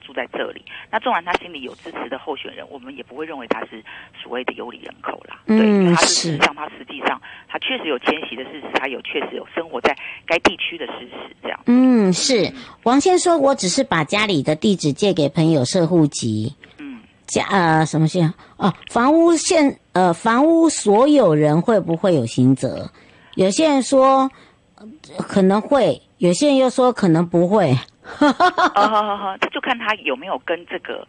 住在这里。那纵然他心里有支持的候选人，我们也不会认为他是所谓的有理人口啦。对，因为他事实上他实际上他确实有迁徙的事实，他确实有生活在该地区的事实，这样。 是。王先说，我只是把家里的地址借给朋友设户籍。什么县？房屋所有人会不会有刑责？有些人说可能会，有些人又说可能不会。 这就看他有没有跟这个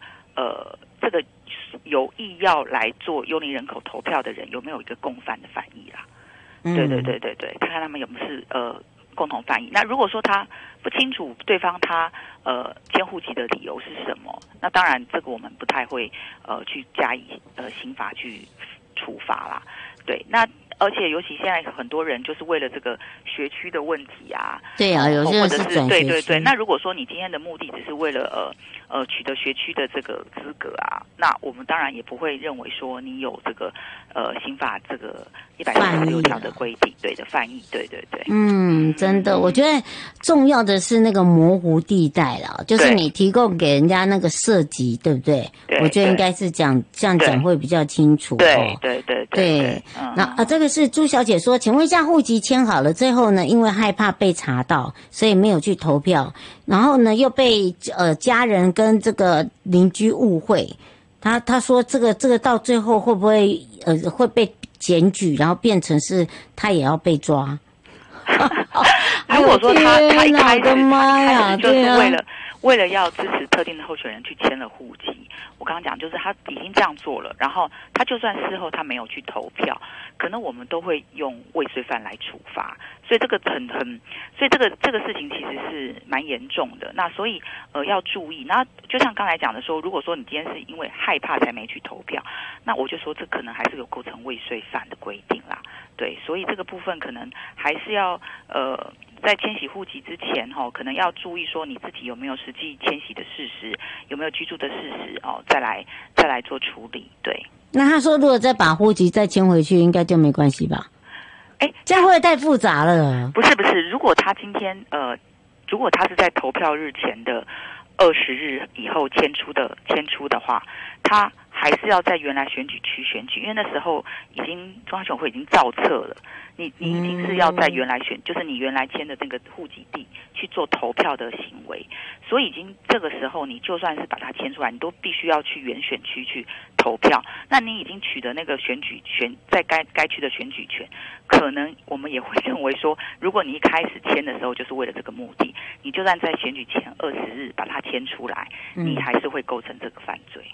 有意要来做幽灵人口投票的人有没有一个共犯的犯意啦。对，看看他们有没有共同犯意。那如果说他不清楚对方他迁户籍的理由是什么，那当然这个我们不太会去加以刑法去处罚啦。对，那而且尤其现在很多人就是为了这个学区的问题啊， 对啊，有些人是转学区。 对。那如果说你今天的目的只是为了取得学区的这个资格啊，那我们当然也不会认为说你有这个刑法这个146条的规定，对的犯意，对。 真的，我觉得重要的是那个模糊地带啦，就是你提供给人家那个涉及，对不对？我觉得应该是这样讲会比较清楚。对。那这个是朱小姐说，请问一下，户籍迁好了，最后呢，因为害怕被查到，所以没有去投票，然后呢又被家人跟这个邻居误会。他说这个到最后会不会会被检举，然后变成是他也要被抓？ 如果说他一开始就是为了要支持特定的候选人去迁了户籍，我刚刚讲就是他已经这样做了，然后他就算事后他没有去投票，可能我们都会用未遂犯来处罚，所以这个所以这个事情其实是蛮严重的。那所以要注意。那就像刚才讲的说，如果说你今天是因为害怕才没去投票，那我就说这可能还是有构成未遂犯的规定啦。对，所以这个部分可能还是要在迁徙户籍之前可能要注意说你自己有没有实际迁徙的事实，有没有居住的事实再来做处理。对。 那他说如果再把户籍再迁回去，应该就没关系吧？这样会不会太复杂了？ 不是，如果他今天如果他是在投票日前的20日以后迁出的话，他还是要在原来选举区选举，因为那时候中央选会已经造册了，你已经是要在原来就是你原来迁的那个户籍地去做投票的行为，所以已经这个时候你就算是把它迁出来，你都必须要去原选区去投票。那你已经取得那个在该区的选举权，可能我们也会认为说，如果你一开始迁的时候就是为了这个目的，你就算在选举前20日把它迁出来，你还是会构成这个犯罪。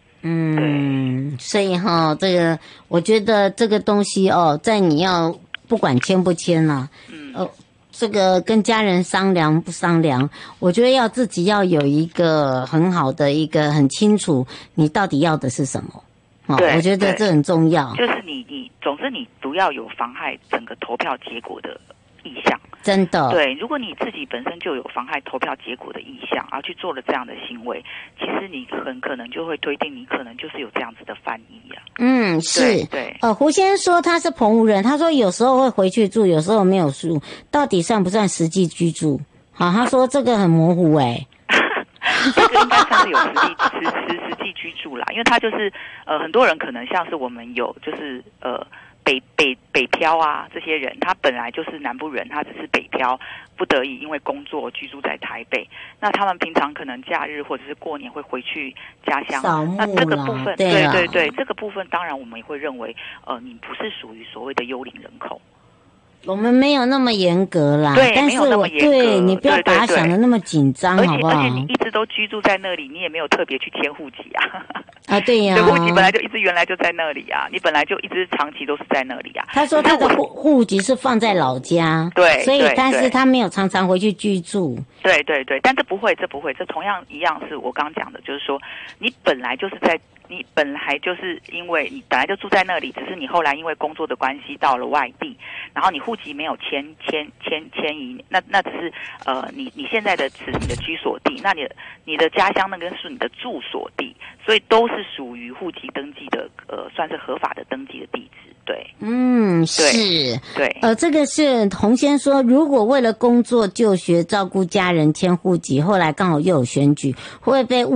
所以这个我觉得这个东西在你要不管迁不迁啦，这个跟家人商量不商量，我觉得要自己要有一个很好的一个很清楚你到底要的是什么。我觉得这很重要。 就是总之你不要有妨害整个投票结果的意向。 真的。 对，如果你自己本身就有妨害投票结果的意向，而去做了这样的行为，其实你很可能就会推定你可能就是有这样子的犯意啊。 是。 对。 胡先生说他是澎湖人，他说有时候会回去住，有时候没有住，到底算不算实际居住？他说这个很模糊这个应该算是有实际居住啦，因为他就是很多人可能像是我们有就是北漂啊，这些人他本来就是南部人，他只是北漂，不得已因为工作居住在台北，那他们平常可能假日或者是过年会回去家乡扫墓啦。 那这个部分， 对， 这个部分当然我们也会认为你不是属于所谓的幽灵人口。 我们没有那么严格啦， 对， 但是没有那么严格， 对你不要把它想得那么紧张，好不好？ 而且你一直都居住在那里，你也没有特别去迁户籍啊。 对呀， 户籍本来就原来就在那里啊，你本来就一直长期都是在那里啊。 他说他的户籍是放在老家， 对， 所以但是他没有常常回去居住。 对，但这不会，这同样一样是我刚刚讲的，就是说你本来就是因为你本来就住在那里，只是你后来因为工作的关系到了外地，然后你户籍没有迁移，那只是你现在的是你的居所地，那你的家乡那个是你的住所地，所以都是属于户籍登记的算是合法的登记的地址。对， 是， 对， 这个是洪先说，如果为了工作、就学、照顾家人迁户籍，后来刚好又有选举，会不会被